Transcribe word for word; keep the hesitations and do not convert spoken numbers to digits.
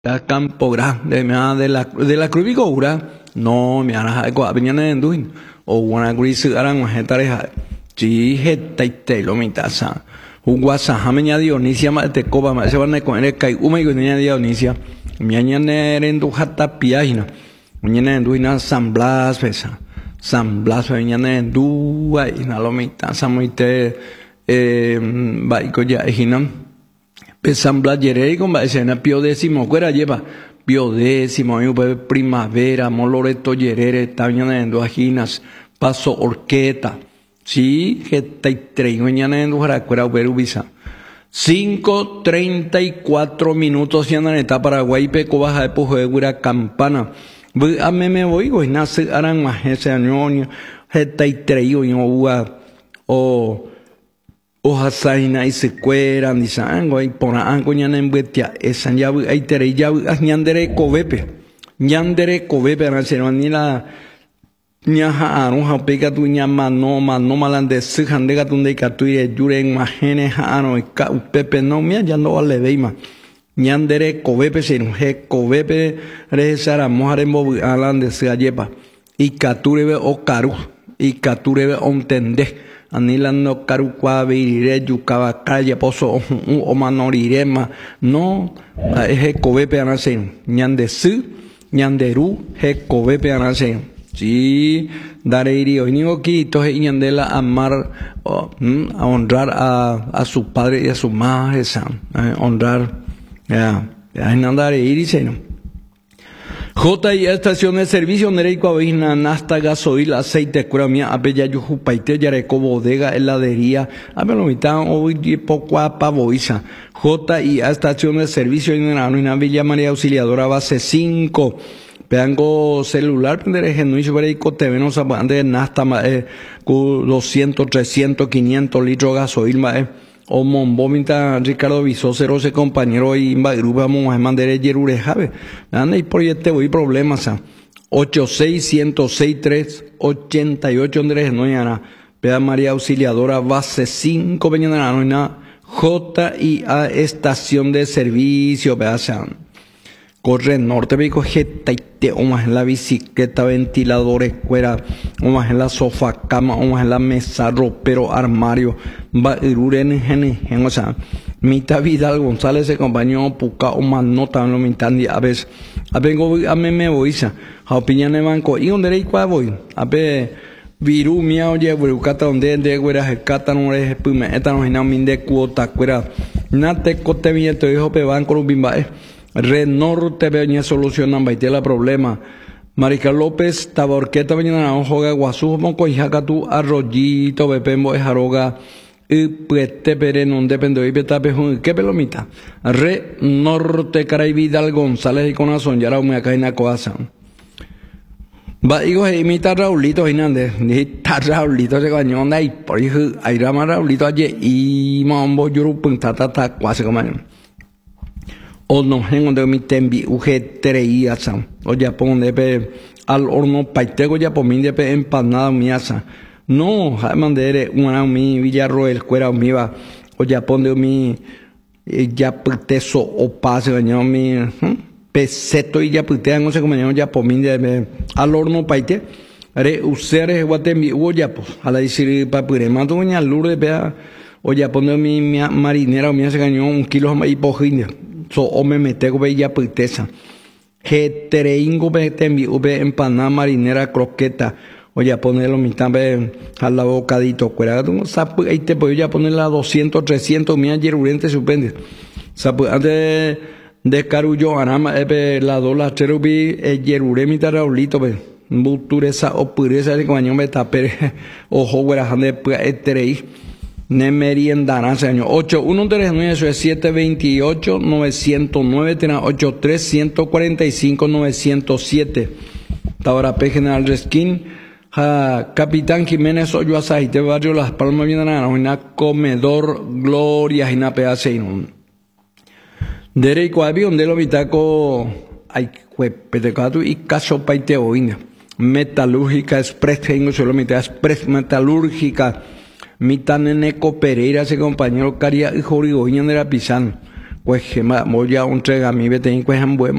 La Campo Grande, me de la de la Cruz Vigora, no me ana ha ko abenyana enduin o wana gris aran hetare ha chi hetaite lo mitasa ugwasa hamenya Dionisia ma te koba ma se van a comer kai uma y niña Dionisia mianya rendu hatta piajina mianya enduina San Blas pesa San Blas mianya endu ai na lo mitasa moite eh bai ko ya hinam Pesambla yerei con va escena pio décimo cuera lleva pio décimo año primavera moloreto yerere tañana en dos aginas paso orqueta sí que te traen mañana en dos para cuera ubisa cinco treinta y cuatro minutos y andan en etapa Paraguay peco baja de pujo de gura campana a mí me voy voy nace aran más ese año heta y traído y o Oja saina y se cueran y sango y por ango ñan en betia esa ya hay tere ya ñandere covepe ñandere covepe na se ni la ñaja anu ha pega tu ñama no ma no malande se hande ga tunde ka tu ye juren majene ha anu ka pepe no mia ya no vale veima ñandere covepe se no he covepe re sara mojare mo alande se ayepa y katurebe o karu y katurebe ontende Anila no carukwa virire yukaba calle pozo o manorirema no es covepe anasen ñandesu ñanderu he covepe anasen sí daré irio y nigo quito he ñandela amar a honrar a a su padre y a su madre honrar ya ya nandare iriseno J I estación de servicio Nereico Avina Nasta gasoil aceite curamia abeya yujupaite yareco bodega heladería abelomita hoy poco a pavoiza J I estación de servicio en en Villa María Auxiliadora base cinco peango celular pendere genuizo vereico T V no sabande Nasta eh, doscientos trescientos quinientos litros gasoil mae o Monbomita Ricardo Visocero ese compañero y grupo vamos a mandar yerure jave anda y proyecto voy problemas ocho seis uno cero seis tres ocho ocho Andrés Noyana Peda María Auxiliadora base cinco Peñana Noyana J I A estación de servicio pedazo Corre norte pico jeta y te o más en la bicicleta ventiladores cuera o más en la sofá cama o más en la mesa ropero armario va iruren en en o sea mitad Vidal González se compañero puca o más nota no mintandi a veces a vengo a me me voy sa a opinión de banco y donde rey cuál voy a ver viru mía oye burucata donde de güera el cata no es pume esta no es nada min de cuota cuera nate cote viento hijo pe banco rubimba Red Norte venía solucionando baite la problema. Marica López Taborqueta venía na hoga guasu monco hija tu arroyito bepembo es aroga y puete pere non depende y beta pejun que pelomita. Red Norte Caray Vidal González y Conazón ya era una caina coasa. Va digo imita Raulito Hernández, ni ta Raulito se cañón dai por hijo hay rama Raulito ayer y mambo yuru punta tata cuase como o no en donde mi tembi uje treía san o ya pon de pe al horno paitego ya pomin de pe empanada miasa no mandere una mi Villarroel cuera mi va o ya pon de mi ya peteso o pase gaño mi peseto y ya putea no sé cómo ya pomin de al horno paite are usere guatembi o ya pues a la decir pa pure mato doña Lourdes pea o ya pon de mi marinera o mi hace gaño un kilo y pojindia so o me metego ve ya putesa jetereingo ve tembi ube empanada marinera croqueta o ya ponerlo mitad ve a la bocadito cuera no sabe ahí te puedo ya ponerla doscientos trescientos mil yerurente suspende sabe antes de carullo anama ebe la dola cherubi el yerure mitad raulito ve buturesa o pureza de coño me tapere ojo güera ande eterei Ne meriendana año ocho uno tres nueve eso es siete veintiocho novecientos nueve tiene ocho tres ciento cuarenta y cinco novecientos siete Tabara P General Reskin ja Capitán Jiménez Oyo Asaite barrio Las Palmas vienen a una comedor Gloria y una pedaceino Dere y cuavi donde lo vitaco ay petecato y caso paite oina metalúrgica express tengo solo mitad express metalúrgica Mitanene Pereira ese compañero Caria y Jorigoña de la Pizán pues que voy a entregar mi vete en pues